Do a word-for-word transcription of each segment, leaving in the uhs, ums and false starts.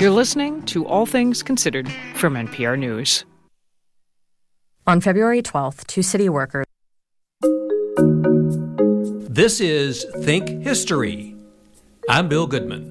You're listening to All Things Considered from N P R News. On February twelfth, two city workers. This is Think History. I'm Bill Goodman.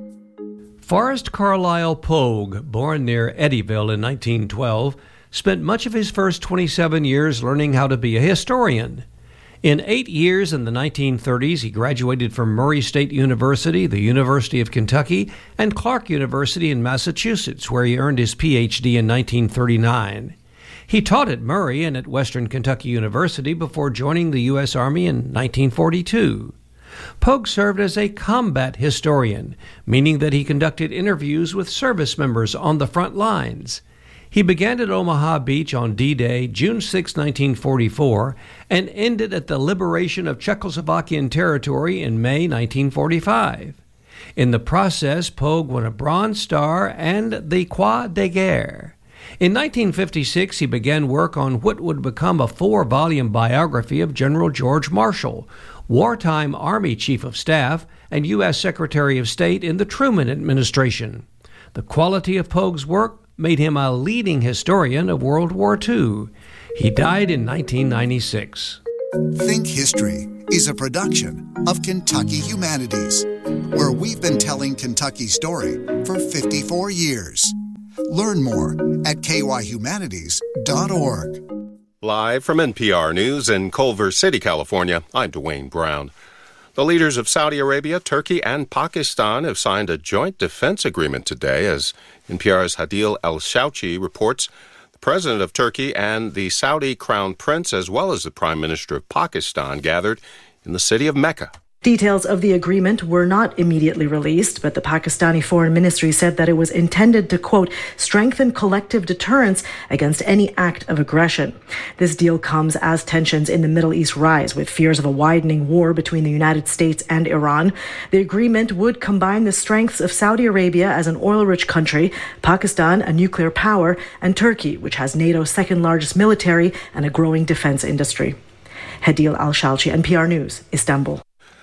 Forrest Carlyle Pogue, born near Eddyville in nineteen twelve, spent much of his first twenty-seven years learning how to be a historian. In eight years in the nineteen thirties, he graduated from Murray State University, the University of Kentucky, and Clark University in Massachusetts, where he earned his P H D in nineteen thirty-nine. He taught at Murray and at Western Kentucky University before joining the U S Army in nineteen forty-two. Pogue served as a combat historian, meaning that he conducted interviews with service members on the front lines. He began at Omaha Beach on D-Day, June sixth, nineteen forty-four, and ended at the liberation of Czechoslovakian territory in May nineteen forty-five. In the process, Pogue won a Bronze Star and the Croix de Guerre. In nineteen fifty-six, he began work on what would become a four-volume biography of General George Marshall, wartime Army Chief of Staff and U S Secretary of State in the Truman administration. The quality of Pogue's work made him a leading historian of World War Two. He died in nineteen ninety-six. Think History is a production of Kentucky Humanities, where we've been telling Kentucky's story for fifty-four years. Learn more at k y humanities dot org. Live from N P R News in Culver City, California, I'm Dwayne Brown. The leaders of Saudi Arabia, Turkey, and Pakistan have signed a joint defense agreement today. As N P R's Hadil El-Shouchi reports, the president of Turkey and the Saudi crown prince, as well as the prime minister of Pakistan, gathered in the city of Mecca. Details of the agreement were not immediately released, but the Pakistani Foreign Ministry said that it was intended to, quote, strengthen collective deterrence against any act of aggression. This deal comes as tensions in the Middle East rise, with fears of a widening war between the United States and Iran. The agreement would combine the strengths of Saudi Arabia as an oil-rich country, Pakistan, a nuclear power, and Turkey, which has NATO's second largest military and a growing defense industry. Hadil Al-Shalchi, N P R News, Istanbul.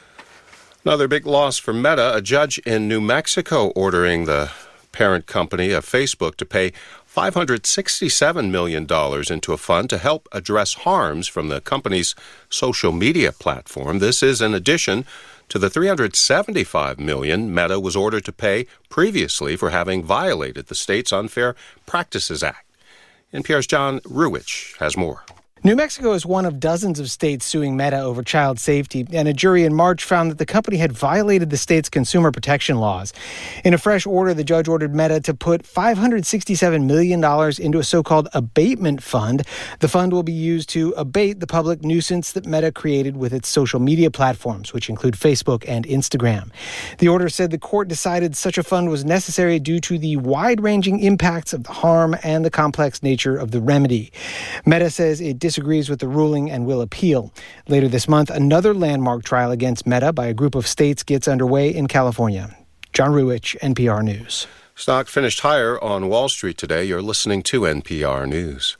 Another big loss for Meta. A judge in New Mexico ordering the parent company of Facebook to pay five hundred sixty-seven million dollars into a fund to help address harms from the company's social media platform. This is in addition to the three hundred seventy-five million dollars Meta was ordered to pay previously for having violated the state's Unfair Practices Act. N P R's John Ruwitch has more. New Mexico is one of dozens of states suing Meta over child safety, and a jury in March found that the company had violated the state's consumer protection laws. In a fresh order, the judge ordered Meta to put five hundred sixty-seven million dollars into a so-called abatement fund. The fund will be used to abate the public nuisance that Meta created with its social media platforms, which include Facebook and Instagram. The order said the court decided such a fund was necessary due to the wide-ranging impacts of the harm and the complex nature of the remedy. Meta says it disagrees with the ruling and will appeal. Later this month, another landmark trial against Meta by a group of states gets underway in California. John Ruwitch, N P R News. Stock finished higher on Wall Street today. You're listening to N P R News.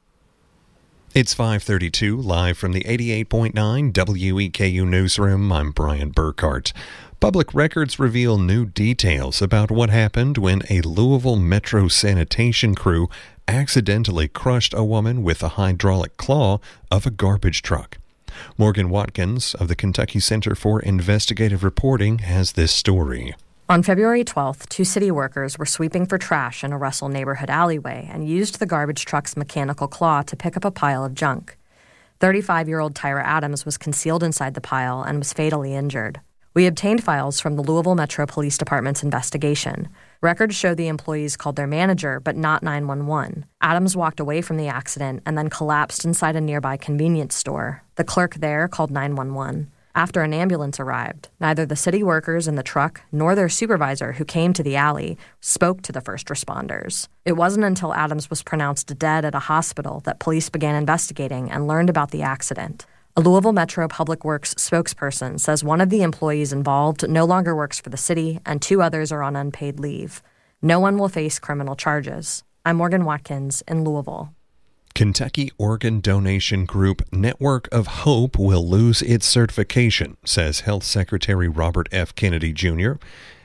It's five thirty-two, live from the eighty-eight point nine W E K U newsroom. I'm Brian Burkhart. Public records reveal new details about what happened when a Louisville Metro sanitation crew accidentally crushed a woman with a hydraulic claw of a garbage truck. Morgan Watkins of the Kentucky Center for Investigative Reporting has this story. On February twelfth, two city workers were sweeping for trash in a Russell neighborhood alleyway and used the garbage truck's mechanical claw to pick up a pile of junk. thirty-five-year-old Tyra Adams was concealed inside the pile and was fatally injured. We obtained files from the Louisville Metro Police Department's investigation. Records show the employees called their manager, but not nine one one. Adams walked away from the accident and then collapsed inside a nearby convenience store. The clerk there called nine one one. After an ambulance arrived, neither the city workers in the truck nor their supervisor, who came to the alley, spoke to the first responders. It wasn't until Adams was pronounced dead at a hospital that police began investigating and learned about the accident. A Louisville Metro Public Works spokesperson says one of the employees involved no longer works for the city and two others are on unpaid leave. No one will face criminal charges. I'm Morgan Watkins in Louisville. Kentucky organ donation group Network of Hope will lose its certification, says Health Secretary Robert F. Kennedy Junior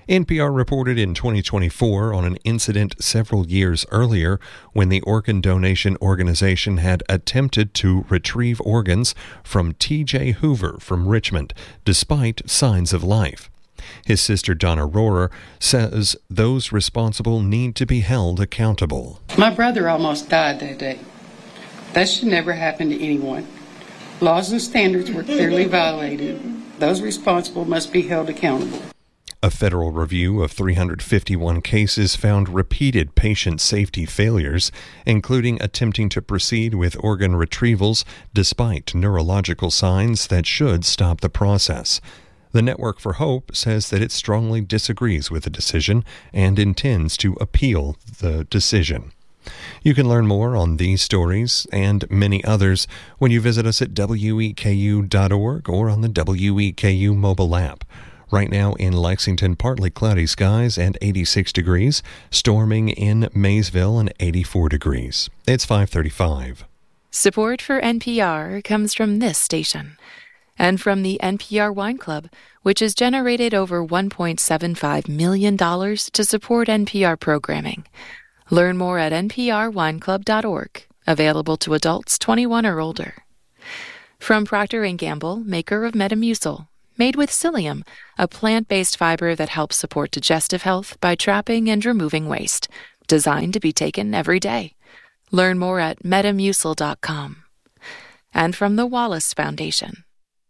N P R reported in twenty twenty-four on an incident several years earlier when the organ donation organization had attempted to retrieve organs from T J Hoover from Richmond, despite signs of life. His sister Donna Rohrer says those responsible need to be held accountable. My brother almost died that day. That should never happen to anyone. Laws and standards were clearly violated. Those responsible must be held accountable. A federal review of three hundred fifty-one cases found repeated patient safety failures, including attempting to proceed with organ retrievals despite neurological signs that should stop the process. The Network for Hope says that it strongly disagrees with the decision and intends to appeal the decision. You can learn more on these stories and many others when you visit us at W E K U dot org or on the W E K U mobile app. Right now in Lexington, partly cloudy skies and eighty-six degrees. Storming in Maysville and eighty-four degrees. It's five thirty-five. Support for N P R comes from this station and from the N P R Wine Club, which has generated over one point seven five million dollars to support N P R programming. Learn more at N P R wine club dot org. Available to adults twenty-one or older. From Procter and Gamble, maker of Metamucil. Made with psyllium, a plant-based fiber that helps support digestive health by trapping and removing waste. Designed to be taken every day. Learn more at metamucil dot com. And from the Wallace Foundation.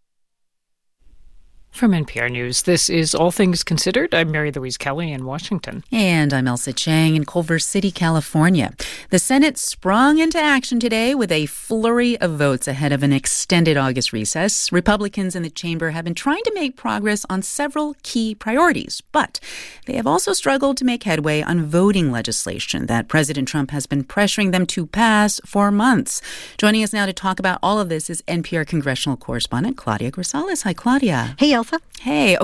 From N P R News, this is All Things Considered. I'm Mary Louise Kelly in Washington. And I'm Elsa Chang in Culver City, California. The Senate sprung into action today with a flurry of votes ahead of an extended August recess. Republicans in the chamber have been trying to make progress on several key priorities, but they have also struggled to make headway on voting legislation that President Trump has been pressuring them to pass for months. Joining us now to talk about all of this is N P R congressional correspondent Claudia Grisales. Hi, Claudia. Hey, Elsa. Hey,